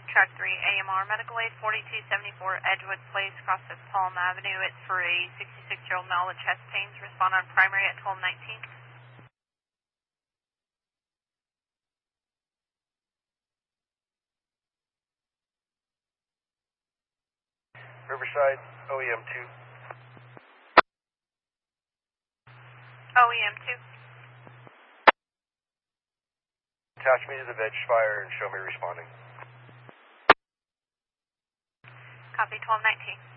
Track 3, AMR, medical aid 4274 Edgewood Place, crosses Palm Avenue. It's for a 66-year-old male with chest pains. Respond on primary at 1219. Riverside, OEM 2. OEM 2. Attach me to the veg fire and show me responding. Copy 1219.